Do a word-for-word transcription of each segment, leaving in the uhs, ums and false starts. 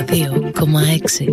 δύο κόμμα έξι.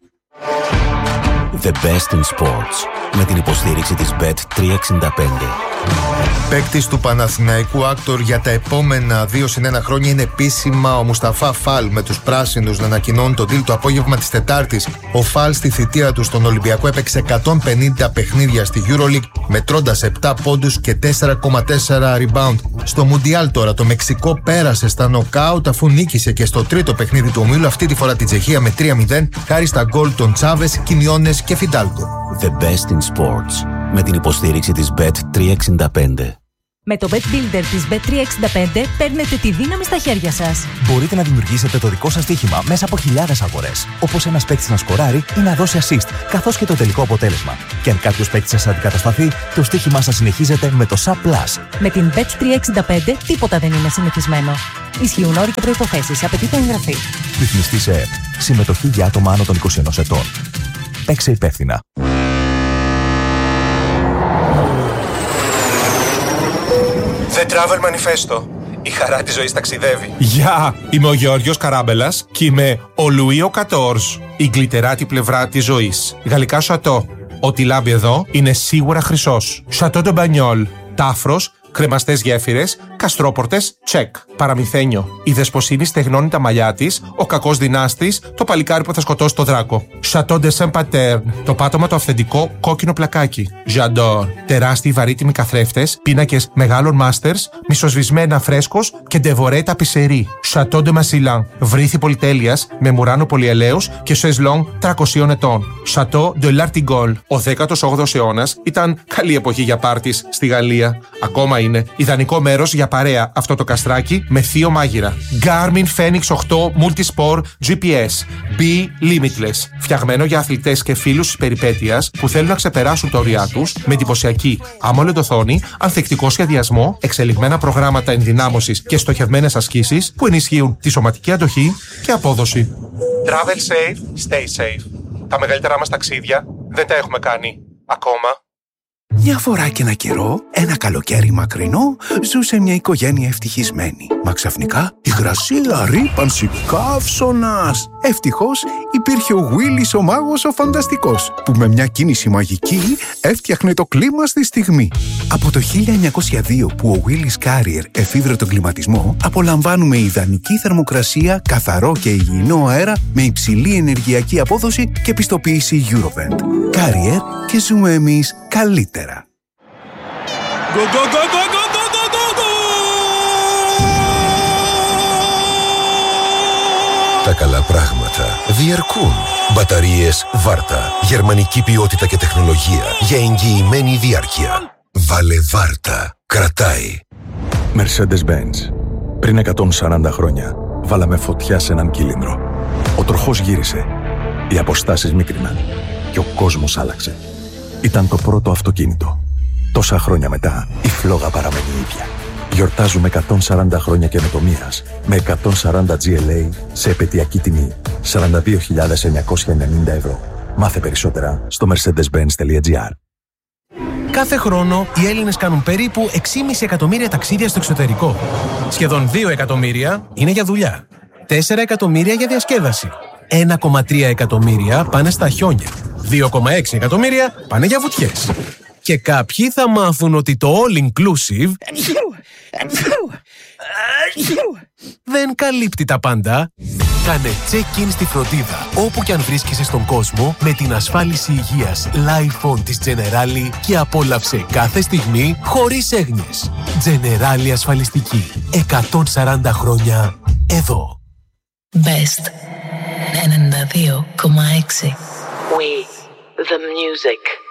The best in sports. Με την υποστήριξη της μπετ τριακόσια εξήντα πέντε. Παίκτης του Παναθηναϊκού Άκτορ για τα επόμενα δύο συν ένα χρόνια είναι επίσημα ο Μουσταφά Φαλ, με τους πράσινους να ανακοινώνουν τον deal το απόγευμα της Τετάρτης. Ο Φαλ στη θητεία του στον Ολυμπιακό έπαιξε εκατόν πενήντα παιχνίδια στη EuroLeague, μετρώντας επτά πόντους και τέσσερα κόμμα τέσσερα rebound. Στο Μουντιάλ τώρα το Μεξικό πέρασε στα νοκάουτ αφού νίκησε και στο τρίτο παιχνίδι του ομίλου, αυτή τη φορά την Τσεχία με τρία μηδέν, χάρη στα γκολ των Τσάβες, Κινιόνες και Φιντάλκο. The best in sports. Με την υποστήριξη της μπετ τριακόσια εξήντα πέντε. Με το Bet Builder της μπετ τριακόσια εξήντα πέντε παίρνετε τη δύναμη στα χέρια σας. Μπορείτε να δημιουργήσετε το δικό σας στοίχημα μέσα από χιλιάδες αγορές. Όπως ένας παίκτης να σκοράρει ή να δώσει assist, καθώς και το τελικό αποτέλεσμα. Και αν κάποιος παίκτης σας αντικατασταθεί, το στοίχημά σας συνεχίζεται με το Sub Plus. Με την μπετ τριακόσια εξήντα πέντε τίποτα δεν είναι συνηθισμένο. Ισχύουν όροι και προϋποθέσεις. Απαιτείται εγγραφή. Ρυθμιστή σε ΕΕΠ. Συμμετοχή για άτομα άνω των είκοσι ενός ετών. Παίξε υπεύθυνα. The Travel Manifesto. Η χαρά της ζωής ταξιδεύει. Γεια! Yeah, είμαι ο Γεώργιος Καράμπελας και είμαι ο Λουί ο Κατόρς. Η γλυτεράτη πλευρά της ζωής. Γαλλικά σατό. Ό,τι λάμπει εδώ είναι σίγουρα χρυσός. Σατό de Bagnols. Τάφρος, κρεμαστές γέφυρες, καστρόπορτες, τσεκ. Παραμυθένιο. Η δεσποσίνη στεγνώνει τα μαλλιά της, ο κακός δυνάστης, το παλικάρι που θα σκοτώσει το δράκο. Chateau de Saint-Paterne. Το πάτωμα το αυθεντικό κόκκινο πλακάκι. J'adore. Τεράστιοι βαρύτιμοι καθρέφτες, πίνακες μεγάλων μάστερς, μισοσβησμένα φρέσκος και ντεβορέ ταπισερί. Chateau de Massillon. Βρύθι πολυτέλειας με μουράνο πολυελαίος και σεζλόν τριακοσίων ετών. Chateau de l'Artigol. Ο δέκατος όγδοος αιώνας ήταν καλή εποχή για πάρτις στη Γαλλία. Ακόμα είναι ιδανικό μέρος για παρέα αυτό το καστράκι με θείο μάγειρα. Garmin Fenix οκτώ Multisport τζι πι ες. Be Limitless. Φτιαγμένο για αθλητές και φίλους της περιπέτειας που θέλουν να ξεπεράσουν τα όρια τους με εντυπωσιακή AMOLED οθόνη, ανθεκτικό σχεδιασμό, εξελιγμένα προγράμματα ενδυνάμωσης και στοχευμένες ασκήσεις που ενισχύουν τη σωματική αντοχή και απόδοση. Travel safe, stay safe. Τα μεγαλύτερά μας ταξίδια δεν τα έχουμε κάνει ακόμα. Μια φορά και ένα καιρό, ένα καλοκαίρι μακρινό, ζούσε μια οικογένεια ευτυχισμένη. Μα ξαφνικά, υγρασία, ρύπανση, καύσωνας. Ευτυχώς, υπήρχε ο Γουίλις ο μάγος ο φανταστικός, που με μια κίνηση μαγική έφτιαχνε το κλίμα στη στιγμή. Από το χίλια εννιακόσια δύο που ο Willis Carrier εφήβρε τον κλιματισμό, απολαμβάνουμε ιδανική θερμοκρασία, καθαρό και υγιεινό αέρα με υψηλή ενεργειακή απόδοση και πιστοποίηση Eurovent. Carrier, και ζούμε εμείς καλύτερα. Go, go, go, go, go, go, go, go, go! Τα καλά πράγματα διαρκούν. Μπαταρίες Βάρτα. Γερμανική ποιότητα και τεχνολογία για εγγυημένη διάρκεια. Βάλε Βάρτα. Κρατάει. Mercedes-Benz. Πριν εκατόν σαράντα χρόνια βάλαμε φωτιά σε έναν κύλινδρο. Ο τροχός γύρισε. Οι αποστάσεις μίκριναν. Και ο κόσμος άλλαξε. Ήταν το πρώτο αυτοκίνητο. Τόσα χρόνια μετά, η φλόγα παραμένει ίδια. Γιορτάζουμε εκατόν σαράντα χρόνια καινοτομίας με εκατόν σαράντα τζι ελ έι σε επαιτειακή τιμή σαράντα δύο χιλιάδες εννιακόσια ενενήντα ευρώ. Μάθε περισσότερα στο mercedes benz τελεία gr. Κάθε χρόνο οι Έλληνες κάνουν περίπου έξι κόμμα πέντε εκατομμύρια ταξίδια στο εξωτερικό. Σχεδόν δύο εκατομμύρια είναι για δουλειά. τέσσερα εκατομμύρια για διασκέδαση. ένα κόμμα τρία εκατομμύρια πάνε στα χιόνια. δύο κόμμα έξι εκατομμύρια πάνε για βουτιές. Και κάποιοι θα μάθουν ότι το all-inclusive δεν καλύπτει τα πάντα. Κάνε check-in στη φροντίδα όπου και αν βρίσκεσαι στον κόσμο με την ασφάλιση υγείας Lifon της Generali και απόλαυσε κάθε στιγμή χωρίς έγνοιες. Generali ασφαλιστική. εκατόν σαράντα χρόνια εδώ. Best ενενήντα δύο κόμμα έξι. We the music.